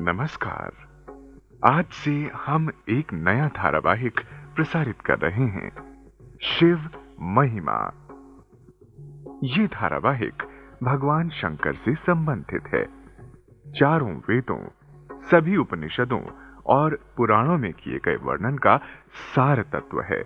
नमस्कार। आज से हम एक नया धारावाहिक प्रसारित कर रहे हैं, शिव महिमा। ये धारावाहिक भगवान शंकर से संबंधित है। चारों वेदों, सभी उपनिषदों और पुराणों में किए गए वर्णन का सार तत्व है।